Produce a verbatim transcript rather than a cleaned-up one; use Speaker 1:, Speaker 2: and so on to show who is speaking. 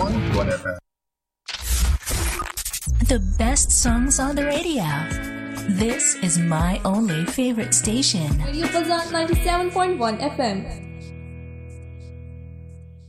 Speaker 1: point one F M.
Speaker 2: The best songs on the radio. This is my only favorite station.
Speaker 3: Radio Fazan ninety-seven point one F M.